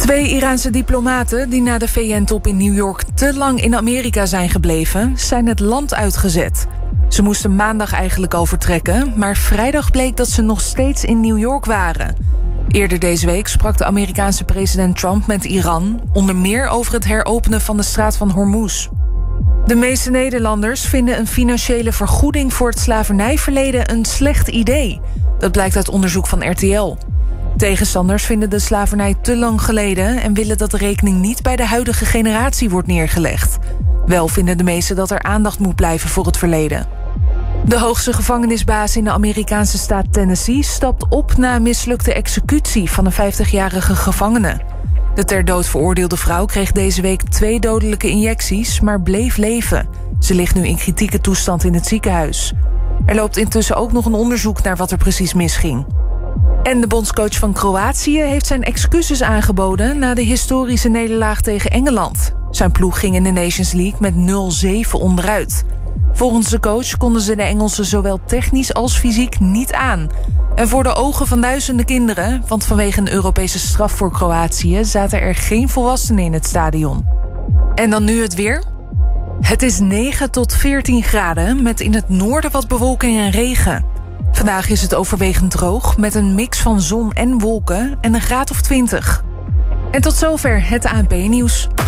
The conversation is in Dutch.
2 Iraanse diplomaten die na de VN-top in New York te lang in Amerika zijn gebleven, zijn het land uitgezet. Ze moesten maandag eigenlijk al vertrekken, maar vrijdag bleek dat ze nog steeds in New York waren. Eerder deze week sprak de Amerikaanse president Trump met Iran, onder meer over het heropenen van de straat van Hormuz. De meeste Nederlanders vinden een financiële vergoeding voor het slavernijverleden een slecht idee. Dat blijkt uit onderzoek van RTL. Tegenstanders vinden de slavernij te lang geleden en willen dat de rekening niet bij de huidige generatie wordt neergelegd. Wel vinden de meesten dat er aandacht moet blijven voor het verleden. De hoogste gevangenisbaas in de Amerikaanse staat Tennessee stapt op na een mislukte executie van een 50-jarige gevangene. De ter dood veroordeelde vrouw kreeg deze week 2 dodelijke injecties, maar bleef leven. Ze ligt nu in kritieke toestand in het ziekenhuis. Er loopt intussen ook nog een onderzoek naar wat er precies misging. En de bondscoach van Kroatië heeft zijn excuses aangeboden na de historische nederlaag tegen Engeland. Zijn ploeg ging in de Nations League met 0-7 onderuit. Volgens de coach konden ze de Engelsen zowel technisch als fysiek niet aan. En voor de ogen van duizenden kinderen, want vanwege een Europese straf voor Kroatië zaten er geen volwassenen in het stadion. En dan nu het weer. Het is 9 tot 14 graden met in het noorden wat bewolking en regen. Vandaag is het overwegend droog met een mix van zon en wolken en een graad of 20. En tot zover het ANP-nieuws.